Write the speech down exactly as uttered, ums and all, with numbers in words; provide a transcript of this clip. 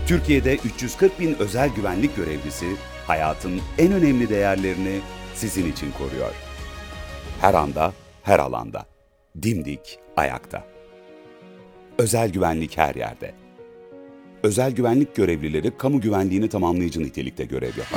Türkiye'de üç yüz kırk bin özel güvenlik görevlisi hayatın en önemli değerlerini sizin için koruyor. Her anda, her alanda. Dimdik ayakta. Özel güvenlik her yerde. Özel güvenlik görevlileri kamu güvenliğini tamamlayıcı nitelikte görev yapar.